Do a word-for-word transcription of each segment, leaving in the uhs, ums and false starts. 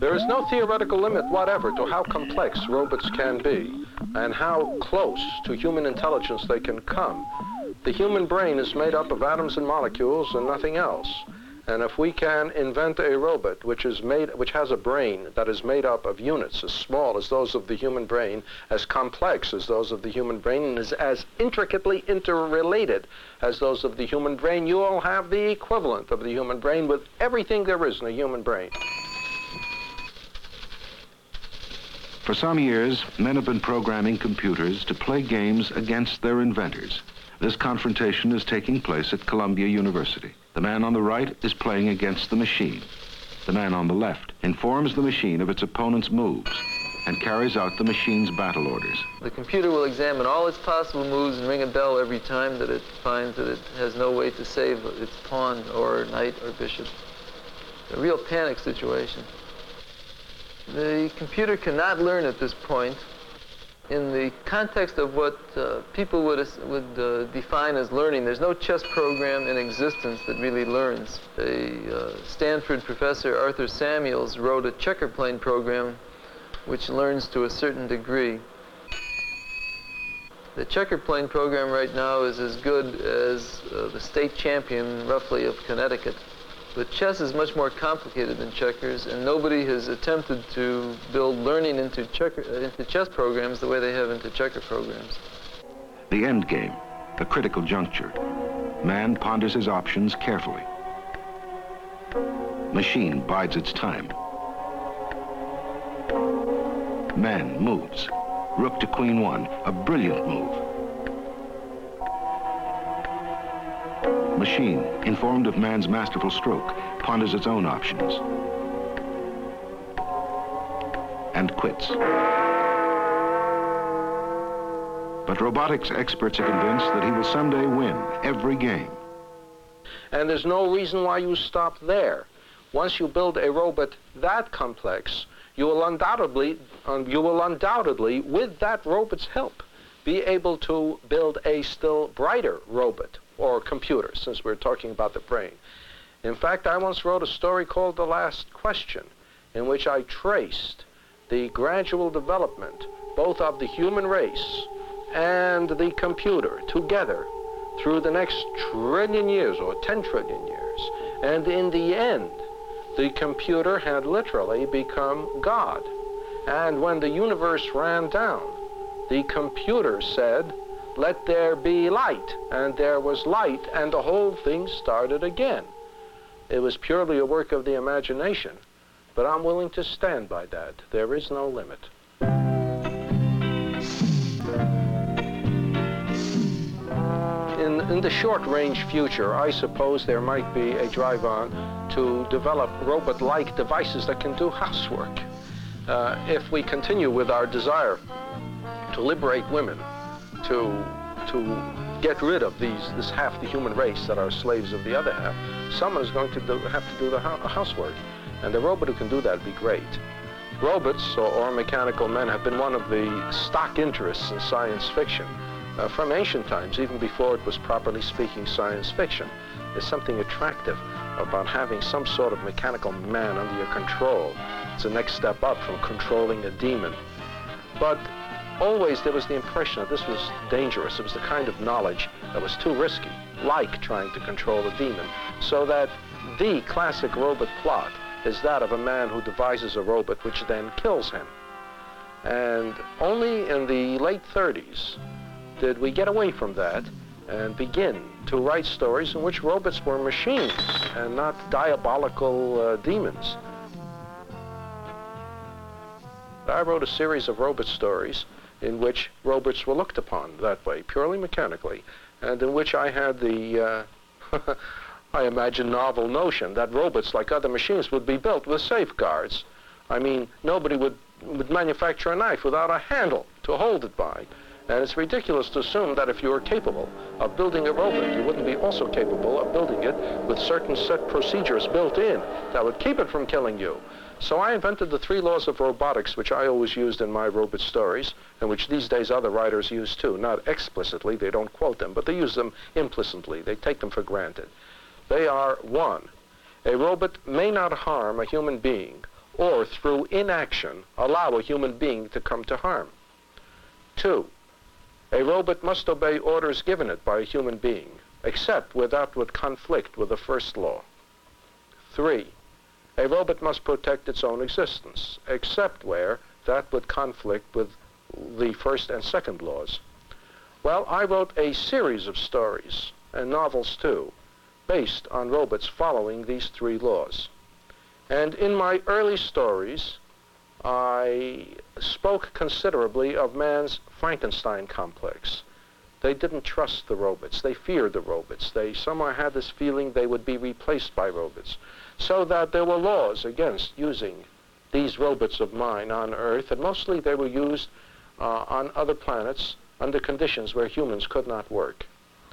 There is no theoretical limit whatever to how complex robots can be and how close to human intelligence they can come. The human brain is made up of atoms and molecules and nothing else. And if we can invent a robot which is made, which has a brain that is made up of units as small as those of the human brain, as complex as those of the human brain, and is as intricately interrelated as those of the human brain, you will have the equivalent of the human brain with everything there is in a human brain. For some years, men have been programming computers to play games against their inventors. This confrontation is taking place at Columbia University. The man on the right is playing against the machine. The man on the left informs the machine of its opponent's moves and carries out the machine's battle orders. The computer will examine all its possible moves and ring a bell every time that it finds that it has no way to save its pawn or knight or bishop. A real panic situation. The computer cannot learn at this point. In the context of what uh, people would, would uh, define as learning, there's no chess program in existence that really learns. A uh, Stanford professor, Arthur Samuels, wrote a checker plane program which learns to a certain degree. The checker plane program right now is as good as uh, the state champion, roughly, of Connecticut. But chess is much more complicated than checkers, and nobody has attempted to build learning into, checker, into chess programs the way they have into checker programs. The end game, a critical juncture. Man ponders his options carefully. Machine bides its time. Man moves. Rook to queen one, a brilliant move. Machine, informed of man's masterful stroke, ponders its own options and quits. But robotics experts are convinced that he will someday win every game. And there's no reason why you stop there. Once you build a robot that complex, you will undoubtedly, um, you will undoubtedly, with that robot's help, be able to build a still brighter robot, or computer, since we're talking about the brain. In fact, I once wrote a story called The Last Question, in which I traced the gradual development both of the human race and the computer together through the next trillion years, or ten trillion years. And in the end, the computer had literally become God. And when the universe ran down, the computer said, "Let there be light," and there was light, and the whole thing started again. It was purely a work of the imagination, but I'm willing to stand by that. There is no limit. In, in the short-range future, I suppose there might be a drive-on to develop robot-like devices that can do housework. Uh, if we continue with our desire to liberate women, to to get rid of these this half the human race that are slaves of the other half, someone is going to do, have to do the housework, and the robot who can do that would be great. Robots or, or mechanical men have been one of the stock interests in science fiction uh, from ancient times, even before it was properly speaking science fiction. There's something attractive about having some sort of mechanical man under your control. It's the next step up from controlling a demon. But always there was the impression that this was dangerous. It was the kind of knowledge that was too risky, like trying to control a demon. So that the classic robot plot is that of a man who devises a robot which then kills him. And only in the late thirties did we get away from that and begin to write stories in which robots were machines and not diabolical uh, demons. I wrote a series of robot stories in which robots were looked upon that way, purely mechanically, and in which I had the, uh, I imagine, novel notion that robots, like other machines, would be built with safeguards. I mean, nobody would, would manufacture a knife without a handle to hold it by. And it's ridiculous to assume that if you were capable of building a robot, you wouldn't be also capable of building it with certain set procedures built in that would keep it from killing you. So I invented the three laws of robotics, which I always used in my robot stories, and which these days other writers use too. Not explicitly, they don't quote them, but they use them implicitly. They take them for granted. They are, one, a robot may not harm a human being or through inaction allow a human being to come to harm. Two, a robot must obey orders given it by a human being, except where that would conflict with the first law. Three, a robot must protect its own existence, except where that would conflict with the first and second laws. Well, I wrote a series of stories, and novels too, based on robots following these three laws. And in my early stories, I spoke considerably of man's Frankenstein complex. They didn't trust the robots. They feared the robots. They somehow had this feeling they would be replaced by robots. So that there were laws against using these robots of mine on Earth, and mostly they were used uh, on other planets under conditions where humans could not work.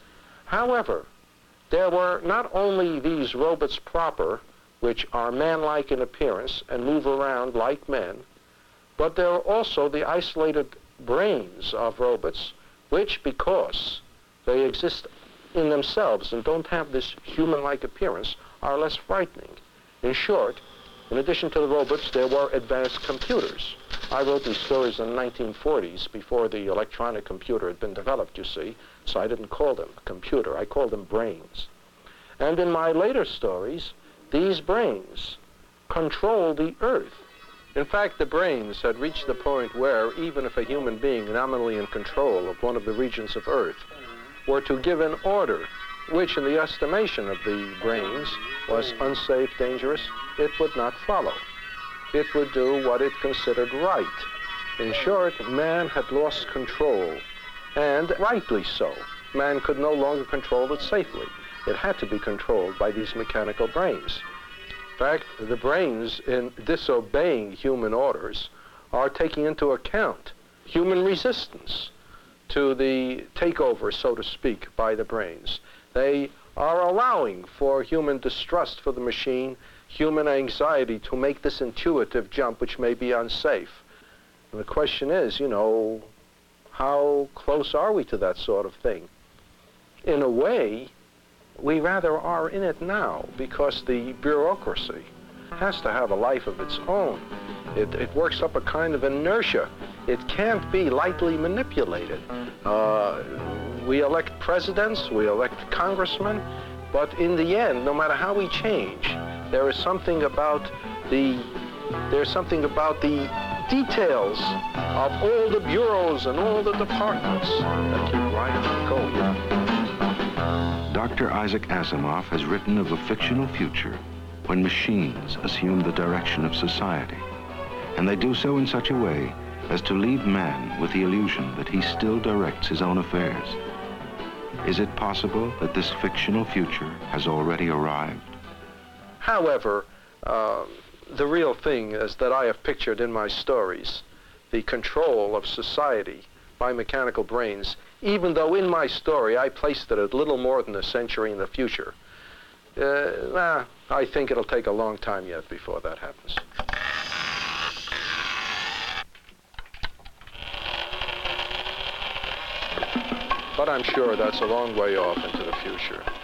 However, there were not only these robots proper, which are man-like in appearance and move around like men, but there are also the isolated brains of robots, which, because they exist in themselves and don't have this human-like appearance, are less frightening. In short, in addition to the robots, there were advanced computers. I wrote these stories in the nineteen forties, before the electronic computer had been developed, you see, so I didn't call them a computer. I called them brains. And in my later stories, these brains control the Earth. In fact, the brains had reached the point where, even if a human being nominally in control of one of the regions of Earth were to give an order, which in the estimation of the brains was unsafe, dangerous, it would not follow. It would do what it considered right. In short, man had lost control, and rightly so. Man could no longer control it safely. It had to be controlled by these mechanical brains. In fact, the brains, in disobeying human orders, are taking into account human resistance to the takeover, so to speak, by the brains. They are allowing for human distrust for the machine, human anxiety to make this intuitive jump, which may be unsafe. And the question is, you know, how close are we to that sort of thing? In a way, we rather are in it now, because the bureaucracy has to have a life of its own. It, it works up a kind of inertia. It can't be lightly manipulated. Uh, we elect presidents, we elect congressmen, but in the end, no matter how we change, there is something about the, there's something about the details of all the bureaus and all the departments that keep right on going. Doctor Isaac Asimov has written of a fictional future when machines assume the direction of society, and they do so in such a way as to leave man with the illusion that he still directs his own affairs. Is it possible that this fictional future has already arrived? However, uh, the real thing is that I have pictured in my stories the control of society by mechanical brains, even though in my story I placed it a little more than a century in the future. Uh, nah, I think it'll take a long time yet before that happens. But I'm sure that's a long way off into the future.